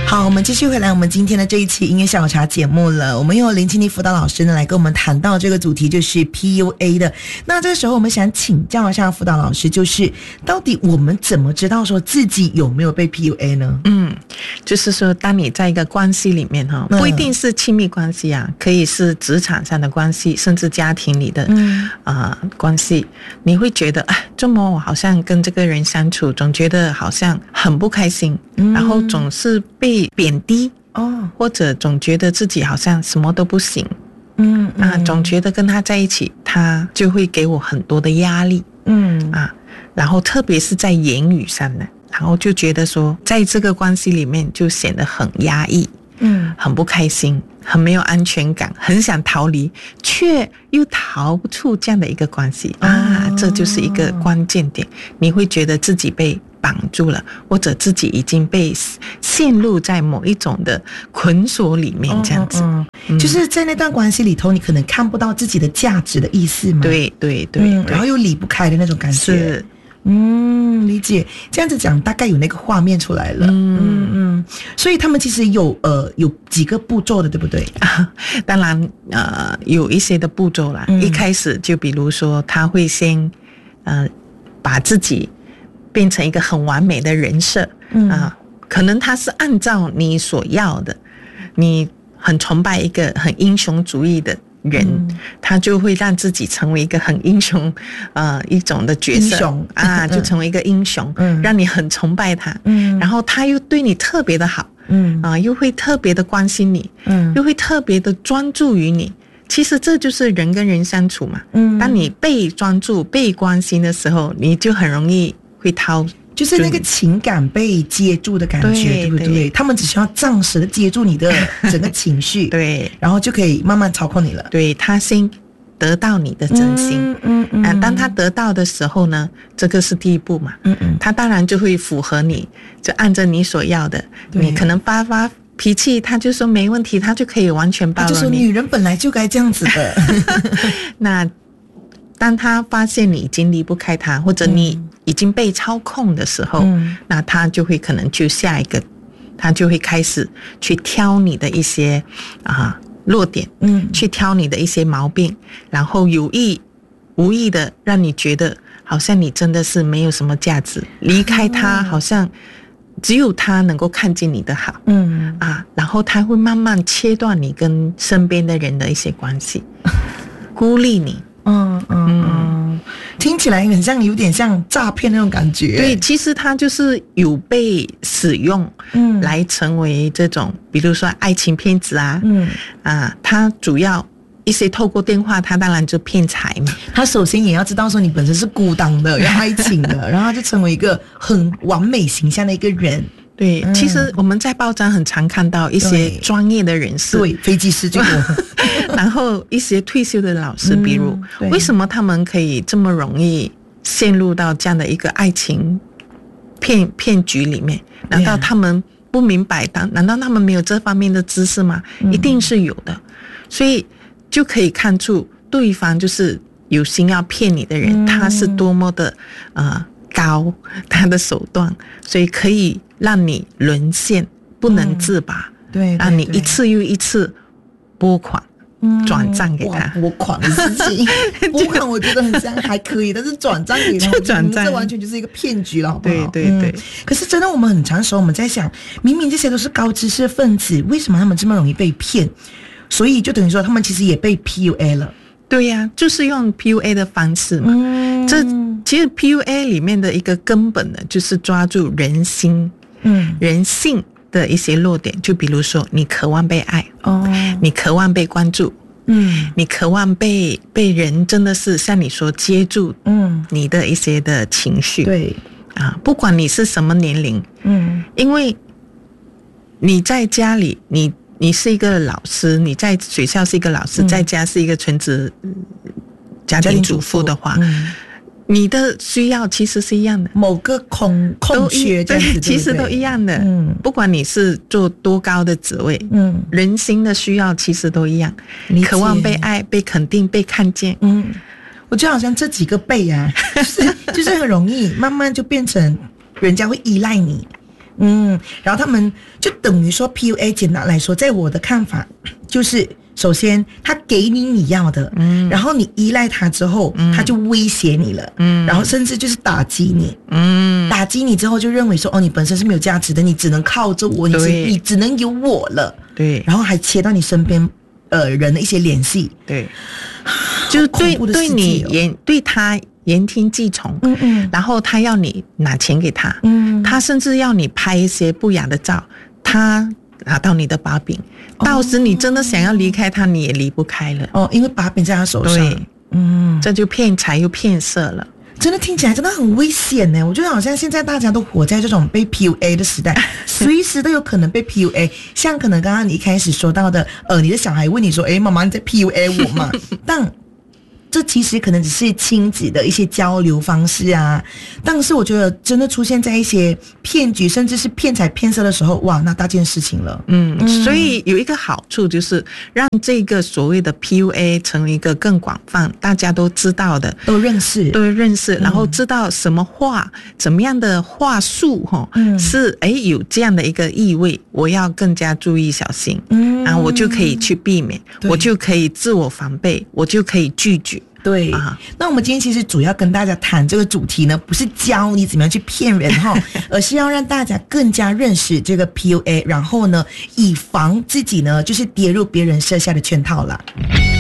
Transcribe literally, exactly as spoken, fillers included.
好，我们继续回来我们今天的这一期音乐下午茶节目了。我们有林清妮辅导老师呢来跟我们谈到这个主题，就是 P U A 的。那这个时候我们想请教一下辅导老师，就是到底我们怎么知道说自己有没有被 P U A 呢？ 嗯，就是说当你在一个关系里面哈，不一定是亲密关系啊，可以是职场上的关系，甚至家庭里的嗯啊、呃、关系，你会觉得哎，这么我好像跟这个人相处，总觉得好像很不开心，嗯、然后总是被贬低哦，或者总觉得自己好像什么都不行，嗯啊，总觉得跟他在一起，他就会给我很多的压力，嗯啊，然后特别是在言语上呢，然后就觉得说，在这个关系里面就显得很压抑，嗯，很不开心，很没有安全感，很想逃离，却又逃不出这样的一个关系啊，这就是一个关键点，你会觉得自己被绑住了，或者自己已经被陷入在某一种的捆锁里面，这样子，嗯嗯嗯、就是在那段关系里头，你可能看不到自己的价值的意思吗？ 对对 对, 对、嗯， 然后又离不开的那种感觉。 是， 嗯，理解。这样子讲，大概有那个画面出来了。嗯嗯嗯。所以他们其实有呃有几个步骤的，对不对？ 啊、当然呃有一些的步骤啦、嗯。一开始就比如说，他会先呃把自己变成一个很完美的人设，嗯啊，可能他是按照你所要的，你很崇拜一个很英雄主义的人，嗯、他就会让自己成为一个很英雄，呃，一种的角色，英雄啊，就成为一个英雄，嗯，让你很崇拜他，嗯，然后他又对你特别的好，嗯啊，又会特别的关心你，嗯，又会特别的专注于你。其实这就是人跟人相处嘛，嗯，当你被专注、被关心的时候，你就很容易会掏， 就是那个情感被接住的感觉， 对, 对不对? 对，他们只需要暂时的接住你的整个情绪， 对， 然后就可以慢慢操控你了。 对，他先得到你的真心，嗯嗯嗯、啊，当他得到的时候呢，这个是第一步嘛，嗯嗯，他当然就会符合你，就按照你所要的，你可能发发脾气，他就说没问题，他就可以完全包容你。他就说女人本来就该这样子的。 那当他发现你已经离不开他，或者你已经被操控的时候，嗯、那他就会可能就下一个，他就会开始去挑你的一些啊弱点，嗯，去挑你的一些毛病，然后有意无意的让你觉得好像你真的是没有什么价值，离开他好像只有他能够看见你的好，嗯啊，然后他会慢慢切断你跟身边的人的一些关系，孤立你。 嗯嗯嗯，听起来很像有点像诈骗那种感觉。 对，其实他就是有被使用，嗯，来成为这种，比如说爱情骗子啊，嗯啊，他主要一些透过电话，他当然就骗财嘛。 他首先也要知道说你本身是孤单的，要爱情的，然后他就成为一个很完美形象的一个人。 对、嗯，其实我们在报章很常看到一些专业的人士， 对，飞机师就有， 然后一些退休的老师，比如、嗯、为什么他们可以这么容易陷入到这样的一个爱情骗骗局里面？难道他们不明白？难道他们没有这方面的知识吗？嗯、一定是有的，所以就可以看出对方就是有心要骗你的人，嗯、他是多么的呃高，他的手段，所以可以让你沦陷不能自拔，嗯、对，让你一次又一次拨款、嗯、转账给他。 拨款的事情，拨款我觉得很像还可以，但是转账给他， 就转账， 这完全就是一个骗局了，好不好？ 对对对、嗯。 可是真的，我们很常时候我们在想，明明这些都是高知识分子，为什么他们这么容易被骗？所以就等于说，他们其实也被 P U A 了。 对呀、啊，就是用 P U A 的方式嘛。嗯，这其实 P U A 里面的一个根本呢，就是抓住人心、嗯，人性的一些弱点。就比如说，你渴望被爱，哦，你渴望被关注，嗯，你渴望被被人真的是像你说接住，嗯，你的一些的情绪， 对啊，不管你是什么年龄，嗯，因为你在家里，你。你是一个老师，你在学校是一个老师，嗯、在家是一个全职家庭主妇的话，嗯、你的需要其实是一样的， 某个空空缺这样子，对， 其实都一样的。嗯，不管你是做多高的职位，嗯，人心的需要其实都一样，渴望被爱、被肯定、被看见。 嗯，我觉得好像这几个被啊，就是就是很容易慢慢就变成人家会依赖你。 嗯，然后他们就等于说 P U A 简单来说，在我的看法就是首先他给你你要的，嗯，然后你依赖他之后，嗯，他就威胁你了，嗯，然后甚至就是打击你，嗯，打击你之后就认为说哦，你本身是没有价值的，你只能靠着我，你只你只能有我了， 对， 然后还切到你身边呃人的一些联系， 对，就是对、哦、对你言对他言听计从，嗯嗯，然后他要你拿钱给他，嗯，他甚至要你拍一些不雅的照，他拿到你的把柄，哦，到时你真的想要离开他，你也离不开了哦，因为把柄在他手上， 对，嗯，这就骗财又骗色了。 真的听起来真的很危险呢，我觉得好像现在大家都活在这种被 P U A 的时代，随时都有可能被 P U A。像可能刚刚你一开始说到的，呃，你的小孩问你说，诶，妈妈你在 P U A 我吗？但这其实可能只是亲子的一些交流方式啊，但是我觉得真的出现在一些骗局甚至是骗财骗色的时候，哇，那大件事情了。 嗯，嗯，所以有一个好处就是让这个所谓的 P U A 成为一个更广泛，大家都知道的， 都认识， 都认识，然后知道什么话，嗯，怎么样的话术哈，嗯，是诶有这样的一个意味，我要更加注意小心，嗯，然后我就可以去避免，我就可以自我防备，我就可以拒绝。 对，啊，那我们今天其实主要跟大家谈这个主题呢，不是教你怎么样去骗人哈，而是要让大家更加认识这个 P U A， 然后呢，以防自己呢就是跌入别人设下的圈套啦。